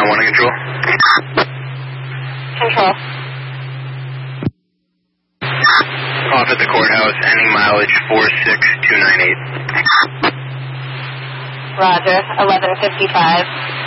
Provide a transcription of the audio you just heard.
911 control. Control. Off at the courthouse, ending mileage 46298. Roger, 11:55.